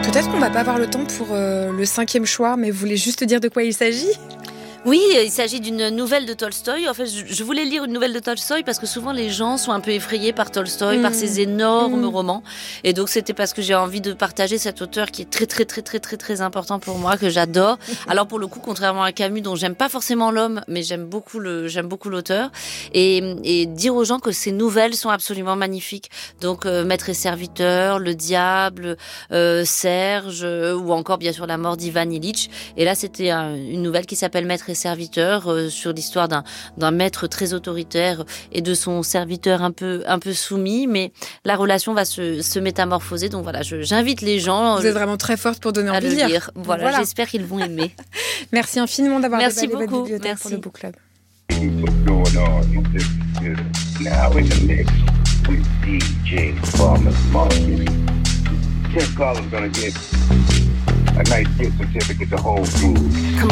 Peut-être qu'on va pas avoir le temps pour le 5e choix, mais vous voulez juste dire de quoi il s'agit ? Oui, il s'agit d'une nouvelle de Tolstoï. En fait, je voulais lire une nouvelle de Tolstoï parce que souvent les gens sont un peu effrayés par Tolstoï, par ses énormes romans. Et donc c'était parce que j'ai envie de partager cet auteur qui est très très très très très très important pour moi, que j'adore. Alors pour le coup, contrairement à Camus, dont j'aime pas forcément l'homme, mais j'aime beaucoup l'auteur, et dire aux gens que ces nouvelles sont absolument magnifiques. Donc Maître et serviteur, Le Diable, Serge, ou encore bien sûr La mort d'Ivan Ilitch. Et là, c'était une nouvelle qui s'appelle Maître et serviteur, sur l'histoire d'un maître très autoritaire et de son serviteur un peu soumis, mais la relation va se métamorphoser. Donc voilà, j'invite les gens. Vous êtes vraiment très forte pour donner envie de lire. Voilà, j'espère qu'ils vont aimer. Merci infiniment d'avoir Merci déballé beaucoup. votre bibliothèque pour le Book Club. Tim Collins gonna get a nice gift certificate to Whole Foods.